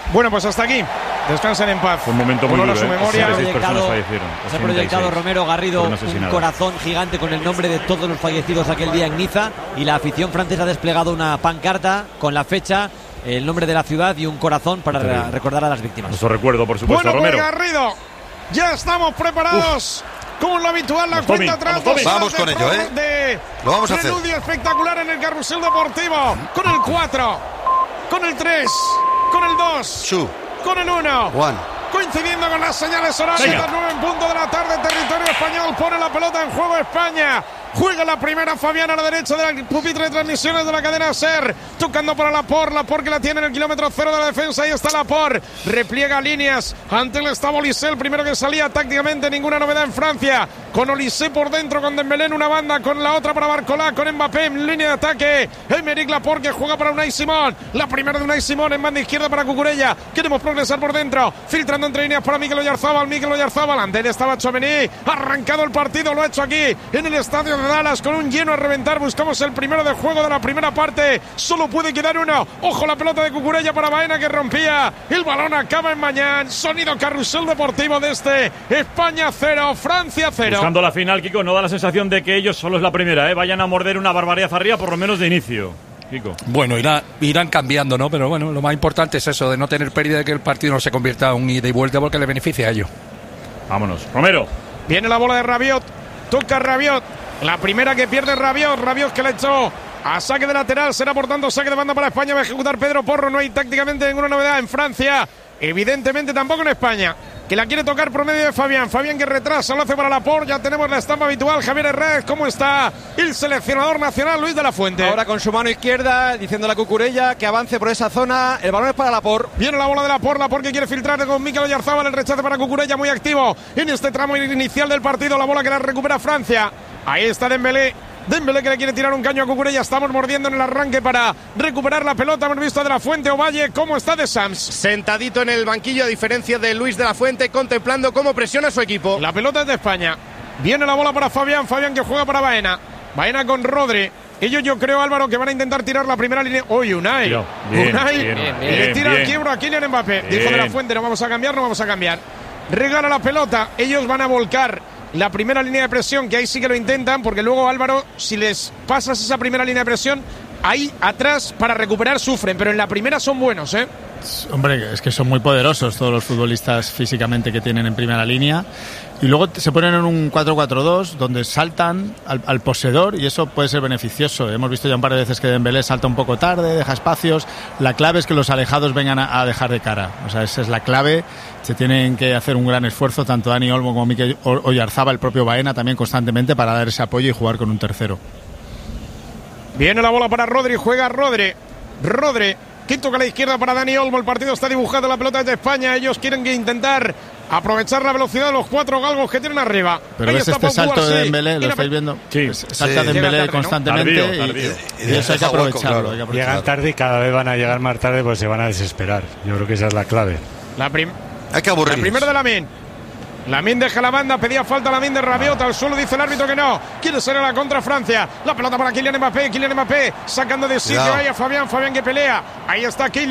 Bueno, pues hasta aquí. Descansen en paz. Fue un momento muy duro. Su memoria. Se ha proyectado Romero Garrido un corazón gigante con el nombre de todos los fallecidos aquel día en Niza, y la afición francesa ha desplegado una pancarta con la fecha, el nombre de la ciudad y un corazón para recordar a las víctimas. Nuestro recuerdo, por supuesto, bueno, Romero. Garrido, ya estamos preparados. Como lo habitual, la cuenta atrás. Vamos con ello, Lo vamos a hacer. Preludio espectacular en el Carrusel Deportivo. Con el 4, con el 3, con el 2, con el 1. Coincidiendo con las señales horarias, las 9 en punto de la tarde, territorio español. Pone la pelota en juego España. Juega la primera Fabián a la derecha del pupitre de transmisiones de la cadena SER. Tocando para Laporte que la tiene en el kilómetro 0 de la defensa. Ahí está Laporte. Repliega líneas. Ante él estaba Olise, el primero que salía tácticamente. Ninguna novedad en Francia. Con Olise por dentro, con Dembélé en una banda, con la otra para Barcola, con Mbappé en línea de ataque. Aymeric Laporte que juega para Unai Simón. La primera de Unai Simón en banda izquierda para Cucurella. Queremos progresar por dentro. Filtrando entre líneas para Mikel Oyarzabal. Ante él estaba Tchouaméni. Arrancado el partido. Lo ha hecho aquí en el estadio de Dallas con un lleno a reventar. Buscamos el primero de juego de la primera parte. Solo puede quedar uno. Ojo la pelota de Cucurella para Baena que rompía. El balón acaba en Mañán. Sonido Carrusel Deportivo de España 0, Francia 0. Buscando la final, Kiko, no da la sensación de que ellos solo es la primera, vayan a morder una barbaridad arriba, por lo menos de inicio. Kiko. Bueno, irán cambiando, ¿no? Pero bueno, lo más importante es eso, de no tener pérdida, de que el partido no se convierta en un ida y vuelta, porque le beneficia a ello. Vámonos, Romero. Viene la bola de Rabiot. Toca Rabiot. La primera que pierde Rabiot que la echó a saque de lateral. Será por tanto saque de banda para España. Va a ejecutar Pedro Porro. No hay tácticamente ninguna novedad en Francia. Evidentemente tampoco en España, que la quiere tocar por medio de Fabián que retrasa, lo hace para Laporte. Ya tenemos la estampa habitual. Javier Herrera, ¿cómo está el seleccionador nacional Luis de la Fuente? Ahora con su mano izquierda, diciendo a la Cucurella que avance por esa zona. El balón es para Laporte. Viene la bola de Laporte que quiere filtrar con Mikel Oyarzabal. El rechace para Cucurella, muy activo en este tramo inicial del partido. La bola que la recupera Francia. Ahí está Dembélé que le quiere tirar un caño a Cucurella. Estamos mordiendo en el arranque para recuperar la pelota. Hemos visto a De la Fuente. Ovalle, ¿cómo está de Sams? Sentadito en el banquillo, a diferencia de Luis de la Fuente, contemplando cómo presiona a su equipo. La pelota es de España. Viene la bola para Fabián que juega para Baena con Rodri. Ellos, yo creo, Álvaro, que van a intentar tirar la primera línea. Unai. Le tira el quiebro a Kylian Mbappé. Dijo De la Fuente, no vamos a cambiar. Regala la pelota. Ellos van a volcar la primera línea de presión, que ahí sí que lo intentan, porque luego, Álvaro, si les pasas esa primera línea de presión, ahí atrás para recuperar sufren, pero en la primera son buenos, Hombre, es que son muy poderosos todos los futbolistas físicamente que tienen en primera línea, y luego se ponen en un 4-4-2 donde saltan al poseedor, y eso puede ser beneficioso. Hemos visto ya un par de veces que Dembélé salta un poco tarde, deja espacios. La clave es que los alejados vengan a dejar de cara, o sea, esa es la clave. Se tienen que hacer un gran esfuerzo, tanto Dani Olmo como Mikel Oyarzabal, el propio Baena también, constantemente, para dar ese apoyo y jugar con un tercero. Viene la bola para Rodri, juega Rodri, que toca a la izquierda para Dani Olmo. El partido está dibujado, la pelota es de España. Ellos quieren intentar aprovechar la velocidad de los 4 galgos que tienen arriba. Pero ves este salto de Dembélé, ¿lo estáis viendo? Sí. Salta Dembélé tarde, constantemente, ¿no? Tardío. Y eso hay que aprovecharlo. Llegan tarde y cada vez van a llegar más tarde, pues se van a desesperar. Yo creo que esa es la clave. Hay que aburrirlos. La primera de Lamine deja la banda, pedía falta Lamine de Rabiot, al suelo dice el árbitro que no, quiere ser a la contra Francia. La pelota para Kylian Mbappé, sacando de sitio ahí a Fabián que pelea. Ahí está Kylian.